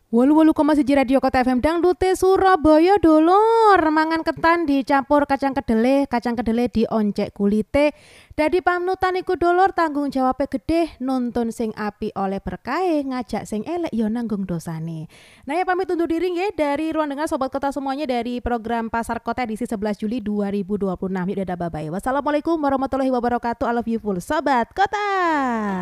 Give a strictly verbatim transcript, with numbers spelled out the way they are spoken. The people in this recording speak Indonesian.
Wolu wolu koma siji Radio Kota F M Dangdute Surabaya dulur. Mangan ketan dicampur kacang kedele, kacang kedele dioncek kulite. Dadi panutan iku dulur, tanggung jawabnya gede, nuntun sing api oleh berkahe, ngajak sing elek yo nanggung dosane. Nah ya pamit undur diri nggih dari ruang dengar sobat kota semuanya dari program Pasar Kota edisi sebelas Juli dua ribu dua puluh enam. Yuk dadah bye bye. Wassalamualaikum warahmatullahi wabarakatuh. I love you full sobat kota.